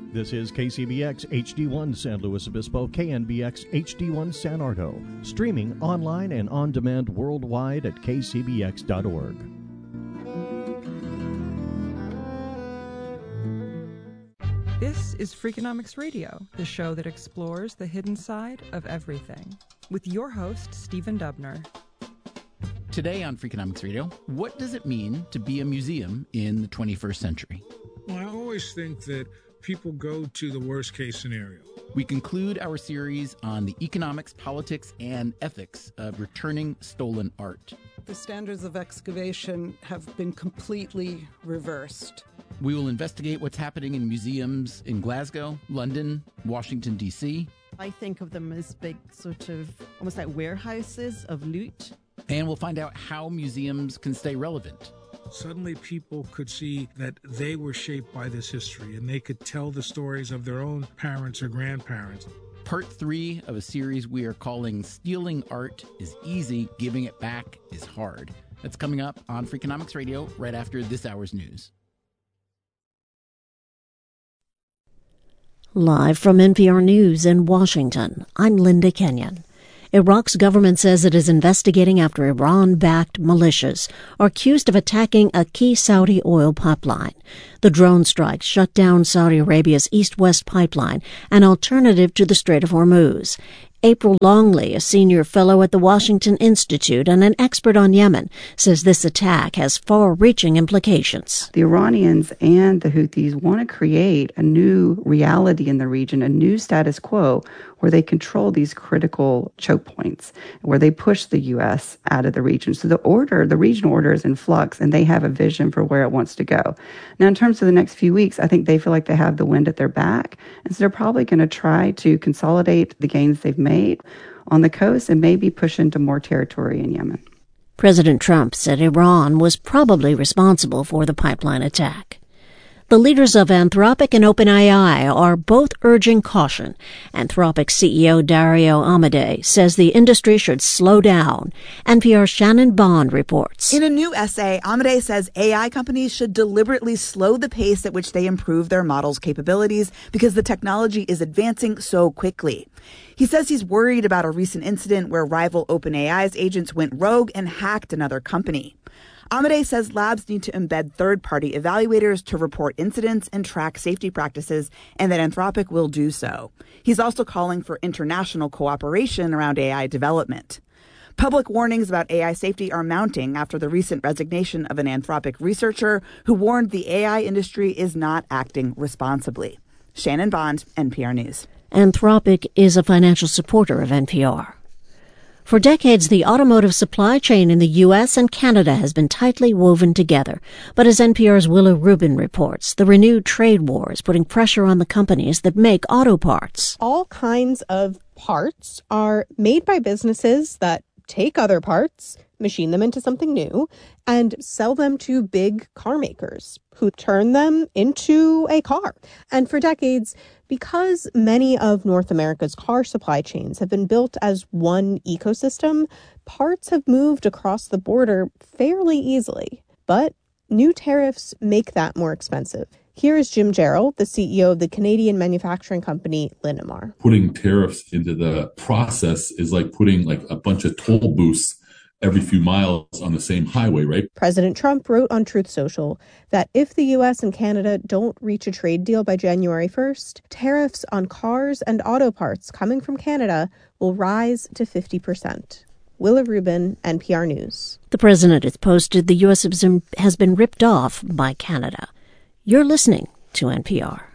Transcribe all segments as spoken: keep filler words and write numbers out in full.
This is K C B X H D one San Luis Obispo, K N B X H D one San Ardo, streaming online and on demand worldwide at k c b x dot org. This is Freakonomics Radio, the show that explores the hidden side of everything, with your host, Stephen Dubner. Today on Freakonomics Radio, what does it mean to be a museum in the twenty-first century? Well, I always think that people go to the worst case scenario. We conclude our series on the economics, politics, and ethics of returning stolen art. The standards of excavation have been completely reversed. We will investigate what's happening in museums in Glasgow, London, Washington, D C. I think of them as big sort of almost like warehouses of loot. And we'll find out how museums can stay relevant. Suddenly people could see that they were shaped by this history and they could tell the stories of their own parents or grandparents. Part three of a series we are calling Stealing Art is Easy, Giving It Back is Hard. That's coming up on Freakonomics Radio right after this hour's news. Live from N P R News in Washington, I'm Linda Kenyon. Iraq's government says it is investigating after Iran-backed militias are accused of attacking a key Saudi oil pipeline. The drone strikes shut down Saudi Arabia's east-west pipeline, an alternative to the Strait of Hormuz. April Longley, a senior fellow at the Washington Institute and an expert on Yemen, says this attack has far-reaching implications. The Iranians and the Houthis want to create a new reality in the region, a new status quo, where they control these critical choke points, where they push the U S out of the region. So the order, the regional order is in flux, and they have a vision for where it wants to go. Now, in terms of the next few weeks, I think they feel like they have the wind at their back, and so they're probably going to try to consolidate the gains they've made on the coast and maybe push into more territory in Yemen. President Trump said Iran was probably responsible for the pipeline attack. The leaders of Anthropic and OpenAI are both urging caution. Anthropic C E O Dario Amodei says the industry should slow down. N P R's Shannon Bond reports. In a new essay, Amodei says A I companies should deliberately slow the pace at which they improve their models' capabilities because the technology is advancing so quickly. He says he's worried about a recent incident where rival OpenAI's agents went rogue and hacked another company. Amodei says labs need to embed third-party evaluators to report incidents and track safety practices, and that Anthropic will do so. He's also calling for international cooperation around A I development. Public warnings about A I safety are mounting after the recent resignation of an Anthropic researcher who warned the A I industry is not acting responsibly. Shannon Bond, N P R News. Anthropic is a financial supporter of N P R. For decades, the automotive supply chain in the U S and Canada has been tightly woven together. But as N P R's Willa Rubin reports, the renewed trade war is putting pressure on the companies that make auto parts. All kinds of parts are made by businesses that take other parts, machine them into something new, and sell them to big car makers who turn them into a car. And for decades, because many of North America's car supply chains have been built as one ecosystem, parts have moved across the border fairly easily. But new tariffs make that more expensive. Here is Jim Jarrell, the C E O of the Canadian manufacturing company Linamar. Putting tariffs into the process is like putting like a bunch of toll booths every few miles on the same highway, right? President Trump wrote on Truth Social that if the U S and Canada don't reach a trade deal by January first, tariffs on cars and auto parts coming from Canada will rise to fifty percent. Willa Rubin, N P R News. The president has posted the U S has been ripped off by Canada. You're listening to N P R.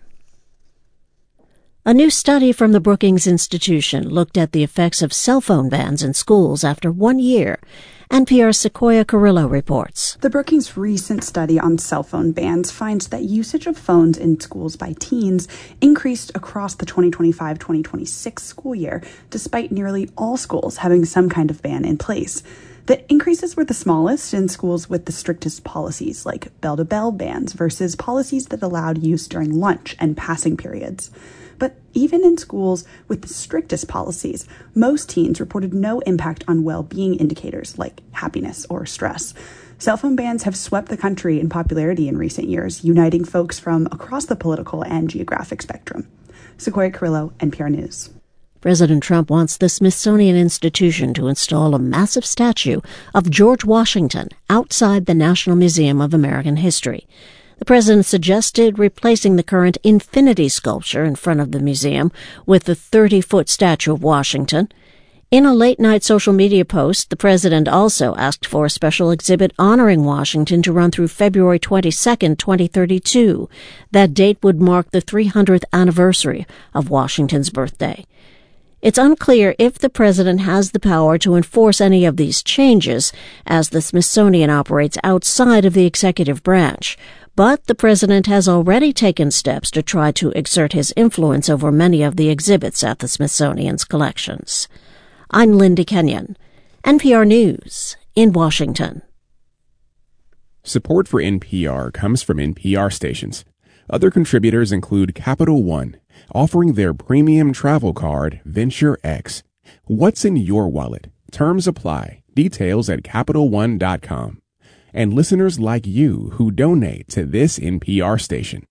A new study from the Brookings Institution looked at the effects of cell phone bans in schools after one year. N P R's Sequoia Carrillo reports. The Brookings recent study on cell phone bans finds that usage of phones in schools by teens increased across the twenty twenty-five twenty twenty-six school year, despite nearly all schools having some kind of ban in place. The increases were the smallest in schools with the strictest policies, like bell-to-bell bans versus policies that allowed use during lunch and passing periods. But even in schools with the strictest policies, most teens reported no impact on well-being indicators like happiness or stress. Cell phone bans have swept the country in popularity in recent years, uniting folks from across the political and geographic spectrum. Sequoia Carrillo, N P R News. President Trump wants the Smithsonian Institution to install a massive statue of George Washington outside the National Museum of American History. The president suggested replacing the current infinity sculpture in front of the museum with the thirty-foot statue of Washington. In a late-night social media post, the president also asked for a special exhibit honoring Washington to run through February twenty-second, twenty thirty-two. That date would mark the three hundredth anniversary of Washington's birthday. It's unclear if the president has the power to enforce any of these changes, as the Smithsonian operates outside of the executive branch. But the president has already taken steps to try to exert his influence over many of the exhibits at the Smithsonian's collections. I'm Linda Kenyon, N P R News in Washington. Support for N P R comes from N P R stations. Other contributors include Capital One, offering their premium travel card, Venture X. What's in your wallet? Terms apply. Details at Capital One dot com. And listeners like you who donate to this N P R station.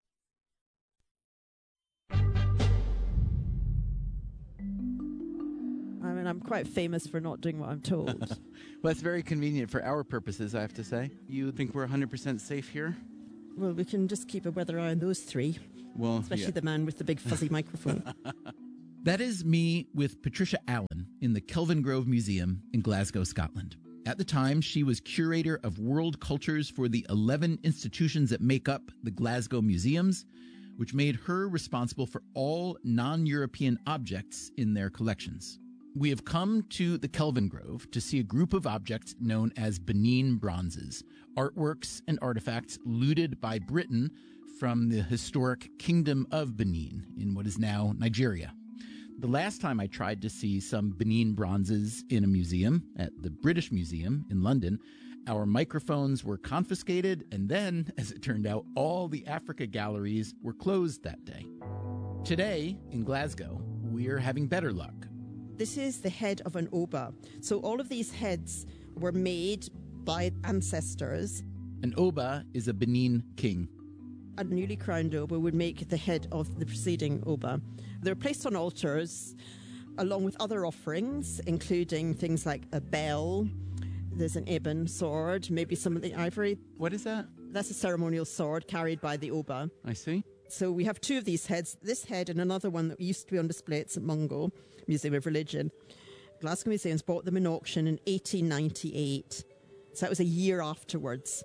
I mean, I'm quite famous for not doing what I'm told. Well, that's very convenient for our purposes, I have to say. You think we're one hundred percent safe here? Well, we can just keep a weather eye on those three. Well, especially yeah. the man with the big fuzzy microphone. That is me with Patricia Allen in the Kelvingrove Museum in Glasgow, Scotland. At the time, she was curator of world cultures for the eleven institutions that make up the Glasgow Museums, which made her responsible for all non-European objects in their collections. We have come to the Kelvingrove to see a group of objects known as Benin bronzes, artworks and artifacts looted by Britain from the historic Kingdom of Benin in what is now Nigeria. The last time I tried to see some Benin bronzes in a museum, at the British Museum in London, our microphones were confiscated, and then, as it turned out, all the Africa galleries were closed that day. Today, in Glasgow, we're having better luck. This is the head of an Oba. So all of these heads were made by ancestors. An Oba is a Benin king. A newly crowned Oba would make the head of the preceding Oba. They're placed on altars along with other offerings, including things like a bell. There's an ebon sword, maybe some of the ivory. What is that? That's a ceremonial sword carried by the Oba. I see. So we have two of these heads, this head and another one that used to be on display at St Mungo, Museum of Religion. Glasgow Museums bought them in auction in eighteen ninety-eight. So that was a year afterwards.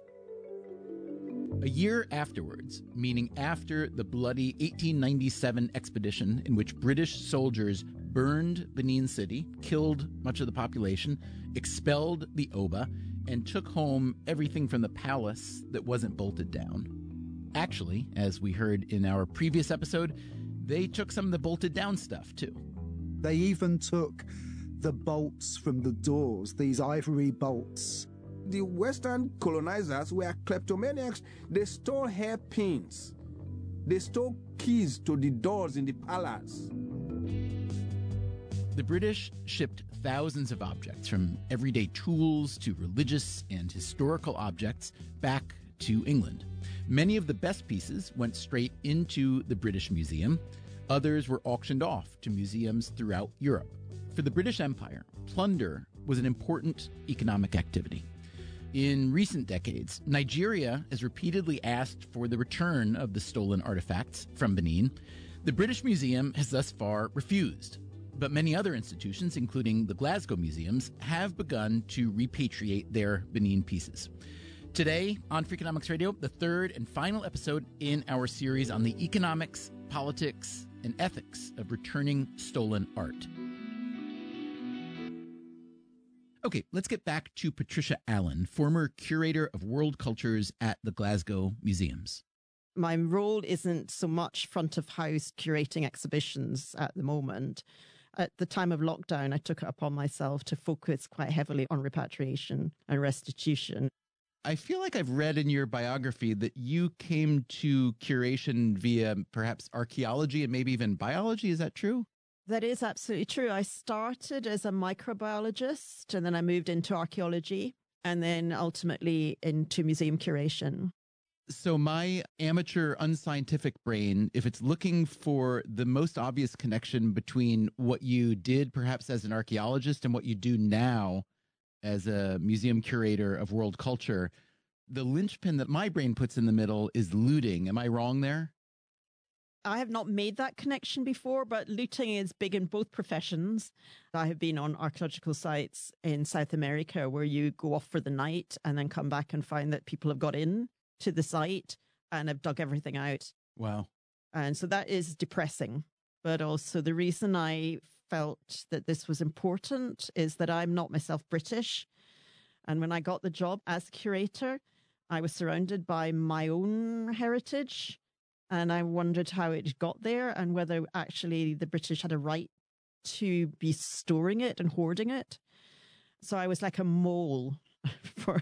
A year afterwards, meaning after the bloody eighteen ninety-seven expedition in which British soldiers burned Benin City, killed much of the population, expelled the Oba, and took home everything from the palace that wasn't bolted down. Actually, as we heard in our previous episode, they took some of the bolted down stuff too. They even took the bolts from the doors, these ivory bolts. The Western colonizers were kleptomaniacs. They stole hairpins. They stole keys to the doors in the palace. The British shipped thousands of objects, from everyday tools to religious and historical objects, back to England. Many of the best pieces went straight into the British Museum. Others were auctioned off to museums throughout Europe. For the British Empire, plunder was an important economic activity. In recent decades, Nigeria has repeatedly asked for the return of the stolen artifacts from Benin. The British Museum has thus far refused, but many other institutions, including the Glasgow Museums, have begun to repatriate their Benin pieces. Today on Freakonomics Radio, the third and final episode in our series on the economics, politics, and ethics of returning stolen art. Okay, let's get back to Patricia Allen, former curator of world cultures at the Glasgow Museums. My role isn't so much front of house curating exhibitions at the moment. At the time of lockdown, I took it upon myself to focus quite heavily on repatriation and restitution. I feel like I've read in your biography that you came to curation via perhaps archaeology and maybe even biology. Is that true? That is absolutely true. I started as a microbiologist and then I moved into archaeology. and then ultimately into museum curation. So my amateur unscientific brain, if it's looking for the most obvious connection between what you did perhaps as an archaeologist and what you do now as a museum curator of world culture, the linchpin that my brain puts in the middle is looting. Am I wrong there? I have not made that connection before, but looting is big in both professions. I have been on archaeological sites in South America where you go off for the night and then come back and find that people have got in to the site and have dug everything out. Wow. And so that is depressing. But also the reason I felt that this was important is that I'm not myself British. And when I got the job as curator, I was surrounded by my own heritage. And I wondered how it got there and whether actually the British had a right to be storing it and hoarding it. So I was like a mole for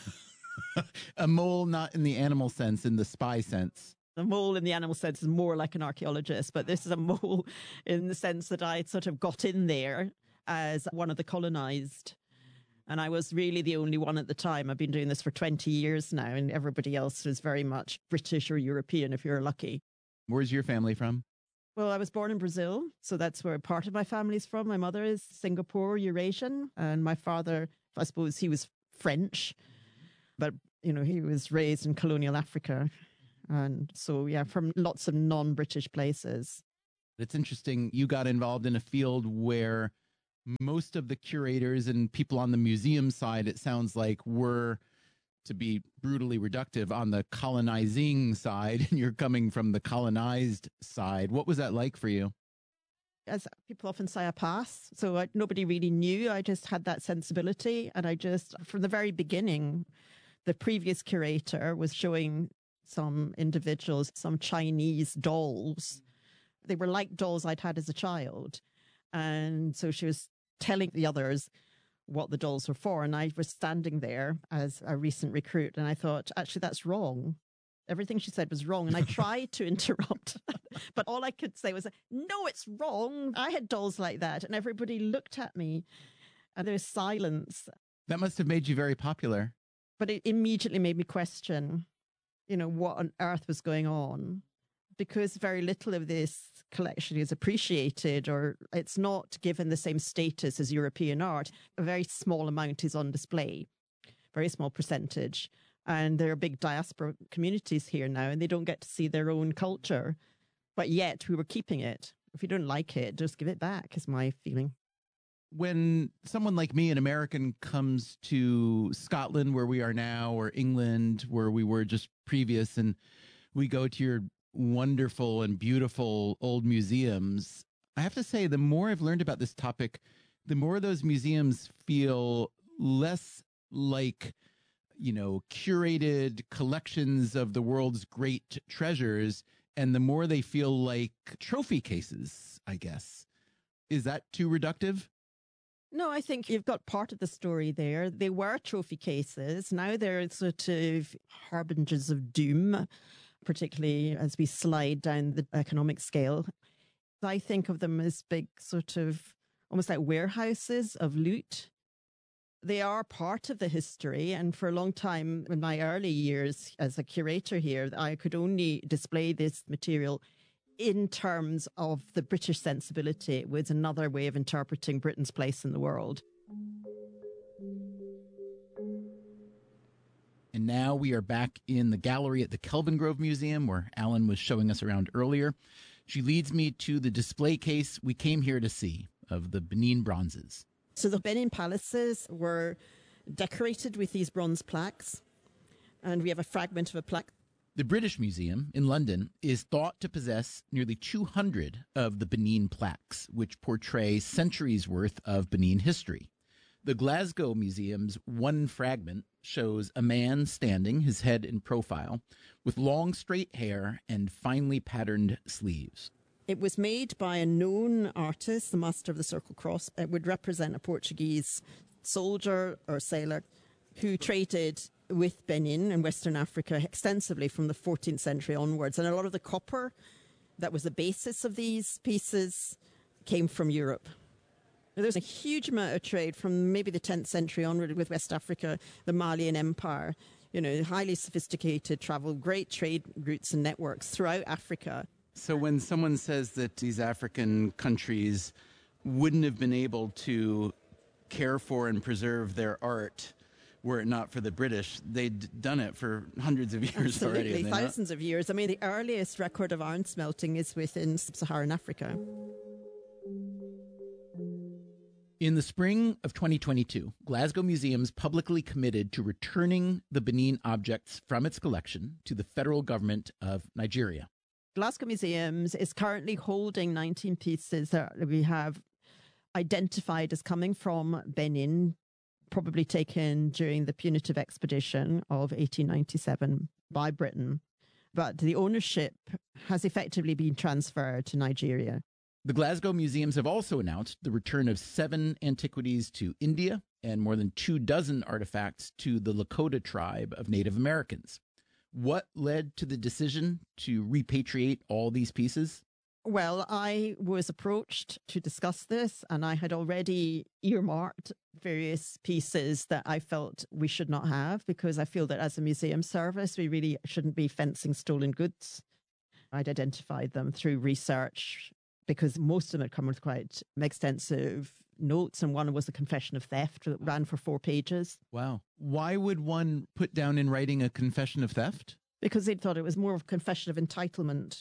a mole, not in the animal sense, in the spy sense. The mole in the animal sense is more like an archaeologist, but this is a mole in the sense that I sort of got in there as one of the colonized. And I was really the only one at the time. I've been doing this for twenty years now, and everybody else was very much British or European if you're lucky. Where's your family from? Well, I was born in Brazil, so that's where part of my family's from. My mother is Singapore, Eurasian, and my father, I suppose he was French, but, you know, he was raised in colonial Africa. And so, yeah, from lots of non-British places. It's interesting. You got involved in a field where most of the curators and people on the museum side, it sounds like, were, to be brutally reductive, on the colonizing side, and you're coming from the colonized side. What was that like for you? As people often say, I pass. So I, nobody really knew. I just had that sensibility. And I just, from the very beginning, the previous curator was showing some individuals, some Chinese dolls. They were like dolls I'd had as a child. And so she was telling the others what the dolls were for. And I was standing there as a recent recruit. And I thought, actually, that's wrong. Everything she said was wrong. And I tried to interrupt. But all I could say was, no, it's wrong. I had dolls like that. And everybody looked at me. And there was silence. That must have made you very popular. But it immediately made me question, you know, what on earth was going on. Because very little of this collection is appreciated, or it's not given the same status as European art. A very small amount is on display, very small percentage. And there are big diaspora communities here now, and they don't get to see their own culture. But yet we were keeping it. If you don't like it, just give it back, is my feeling. When someone like me, an American, comes to Scotland, where we are now, or England, where we were just previous, and we go to your wonderful and beautiful old museums, I have to say, the more I've learned about this topic, the more those museums feel less like, you know, curated collections of the world's great treasures, and the more they feel like trophy cases, I guess. Is that too reductive? No, I think you've got part of the story there. They were trophy cases. Now they're sort of harbingers of doom, particularly as we slide down the economic scale. I think of them as big sort of almost like warehouses of loot. They are part of the history. And for a long time, in my early years as a curator here, I could only display this material in terms of the British sensibility. It was another way of interpreting Britain's place in the world. And now we are back in the gallery at the Kelvingrove Museum, where Alan was showing us around earlier. She leads me to the display case we came here to see of the Benin bronzes. So the Benin palaces were decorated with these bronze plaques, and we have a fragment of a plaque. The British Museum in London is thought to possess nearly two hundred of the Benin plaques, which portray centuries worth of Benin history. The Glasgow Museum's one fragment shows a man standing, his head in profile, with long straight hair and finely patterned sleeves. It was made by a known artist, the master of the Circle Cross. It would represent a Portuguese soldier or sailor who traded with Benin and Western Africa extensively from the fourteenth century onwards. And a lot of the copper that was the basis of these pieces came from Europe. There's a huge amount of trade from maybe the tenth century onward with West Africa, the Malian Empire, you know, highly sophisticated travel, great trade routes and networks throughout Africa. So when someone says that these African countries wouldn't have been able to care for and preserve their art were it not for the British, they'd done it for hundreds of years Absolutely, already. thousands of years. I mean, the earliest record of iron smelting is within sub-Saharan Africa. In the spring of twenty twenty-two, Glasgow Museums publicly committed to returning the Benin objects from its collection to the federal government of Nigeria. Glasgow Museums is currently holding nineteen pieces that we have identified as coming from Benin, probably taken during the punitive expedition of eighteen ninety-seven by Britain. But the ownership has effectively been transferred to Nigeria. The Glasgow Museums have also announced the return of seven antiquities to India and more than two dozen artifacts to the Lakota tribe of Native Americans. What led to the decision to repatriate all these pieces? Well, I was approached to discuss this, and I had already earmarked various pieces that I felt we should not have, because I feel that as a museum service, we really shouldn't be fencing stolen goods. I'd identified them through research, because most of them had come with quite extensive notes, and one was a confession of theft that ran for four pages. Wow. Why would one put down in writing a confession of theft? Because they thought it was more of a confession of entitlement.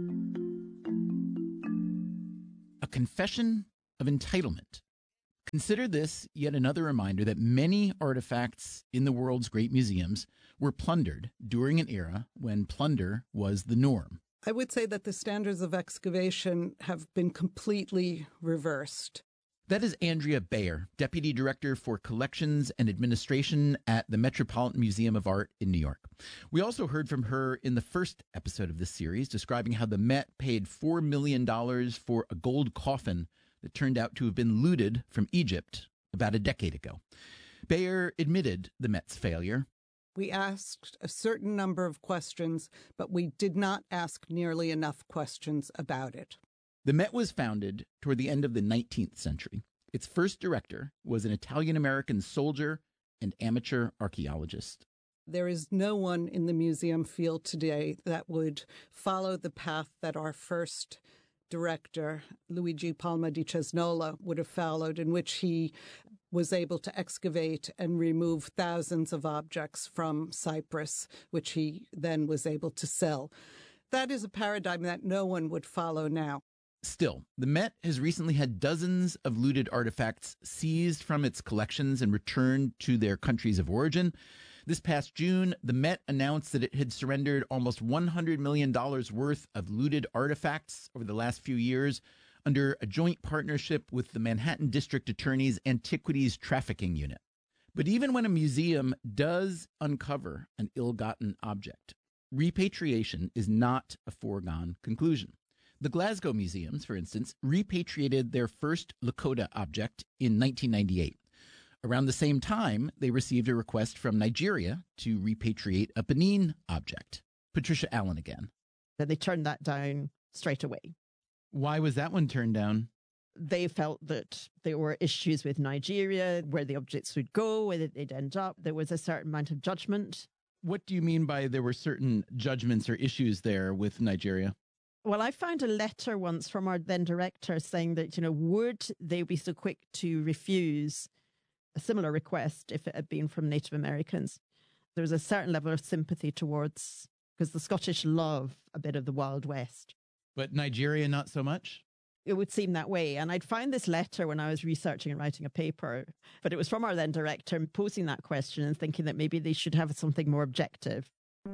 A confession of entitlement. Consider this yet another reminder that many artifacts in the world's great museums were plundered during an era when plunder was the norm. I would say that the standards of excavation have been completely reversed. That is Andrea Bayer, Deputy Director for Collections and Administration at the Metropolitan Museum of Art in New York. We also heard from her in the first episode of this series, describing how the Met paid four million dollars for a gold coffin that turned out to have been looted from Egypt about a decade ago. Bayer admitted the Met's failure. We asked a certain number of questions, but we did not ask nearly enough questions about it. The Met was founded toward the end of the nineteenth century. Its first director was an Italian-American soldier and amateur archaeologist. There is no one in the museum field today that would follow the path that our first director, Luigi Palma di Cesnola, would have followed, in which he was able to excavate and remove thousands of objects from Cyprus, which he then was able to sell. That is a paradigm that no one would follow now. Still, the Met has recently had dozens of looted artifacts seized from its collections and returned to their countries of origin. This past June, the Met announced that it had surrendered almost one hundred million dollars worth of looted artifacts over the last few years under a joint partnership with the Manhattan District Attorney's Antiquities Trafficking Unit. But even when a museum does uncover an ill-gotten object, repatriation is not a foregone conclusion. The Glasgow Museums, for instance, repatriated their first Lakota object in nineteen ninety-eight. Around the same time, they received a request from Nigeria to repatriate a Benin object. Patricia Allen again. Then they turned that down straight away. Why was that one turned down? They felt that there were issues with Nigeria, where the objects would go, where they'd end up. There was a certain amount of judgment. What do you mean by there were certain judgments or issues there with Nigeria? Well, I found a letter once from our then director saying that, you know, would they be so quick to refuse a similar request if it had been from Native Americans? There was a certain level of sympathy towards, because the Scottish love a bit of the Wild West. But Nigeria, not so much? It would seem that way. And I'd found this letter when I was researching and writing a paper, but it was from our then director posing that question and thinking that maybe they should have something more objective.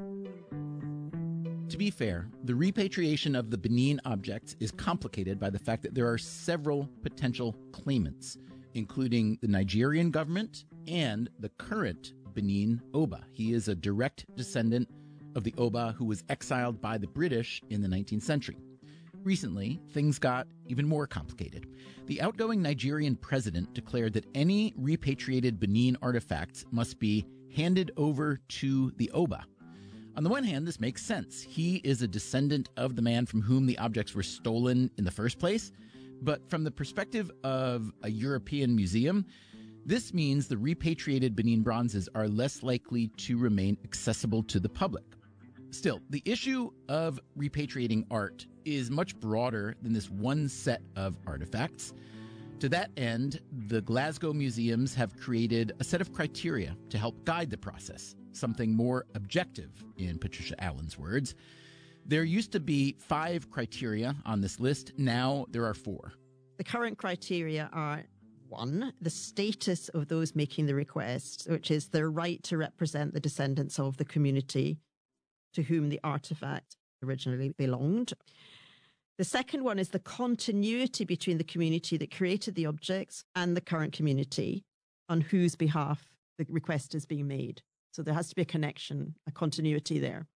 To be fair, the repatriation of the Benin objects is complicated by the fact that there are several potential claimants, including the Nigerian government and the current Benin Oba. He is a direct descendant of the Oba who was exiled by the British in the nineteenth century. Recently, things got even more complicated. The outgoing Nigerian president declared that any repatriated Benin artifacts must be handed over to the Oba. On the one hand, this makes sense. He is a descendant of the man from whom the objects were stolen in the first place. But from the perspective of a European museum, this means the repatriated Benin bronzes are less likely to remain accessible to the public. Still, the issue of repatriating art is much broader than this one set of artifacts. To that end, the Glasgow museums have created a set of criteria to help guide the process, something more objective, in Patricia Allen's words. There used to be five criteria on this list. Now there are four. The current criteria are: one, the status of those making the request, which is their right to represent the descendants of the community to whom the artifact originally belonged. The second one is the continuity between the community that created the objects and the current community on whose behalf the request is being made. So there has to be a connection, a continuity there.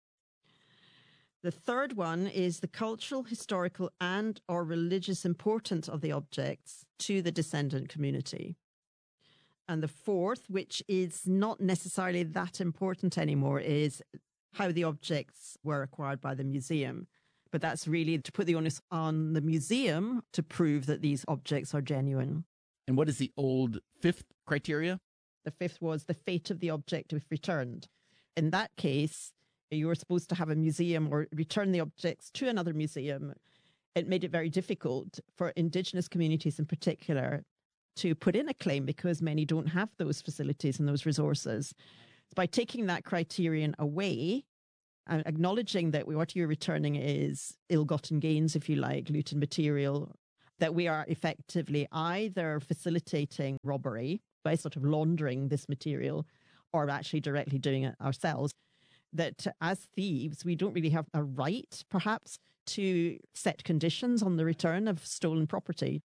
The third one is the cultural, historical, and or religious importance of the objects to the descendant community. And the fourth, which is not necessarily that important anymore, is how the objects were acquired by the museum. But that's really to put the onus on the museum to prove that these objects are genuine. And what is the old fifth criteria? The fifth was the fate of the object if returned. In that case, you were supposed to have a museum or return the objects to another museum. It made it very difficult for Indigenous communities in particular to put in a claim because many don't have those facilities and those resources. By taking that criterion away, and acknowledging that what you're returning is ill-gotten gains, if you like, looted material, that we are effectively either facilitating robbery by sort of laundering this material or actually directly doing it ourselves, that as thieves, we don't really have a right, perhaps, to set conditions on the return of stolen property.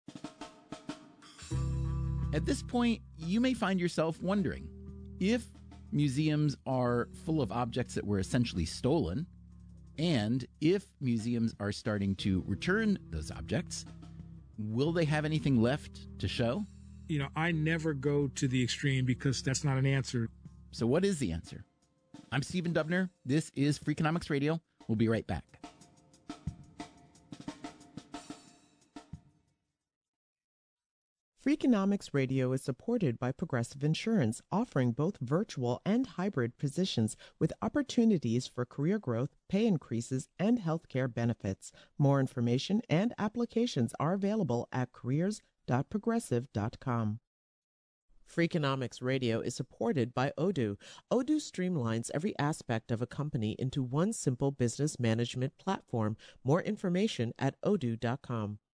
At this point, you may find yourself wondering, if museums are full of objects that were essentially stolen, and if museums are starting to return those objects, will they have anything left to show? You know, I never go to the extreme because that's not an answer. So what is the answer? I'm Stephen Dubner. This is Freakonomics Radio. We'll be right back. Freakonomics Radio is supported by Progressive Insurance, offering both virtual and hybrid positions with opportunities for career growth, pay increases, and healthcare benefits. More information and applications are available at careers dot progressive dot com. Freakonomics Radio is supported by Odoo. Odoo streamlines every aspect of a company into one simple business management platform. More information at odoo dot com.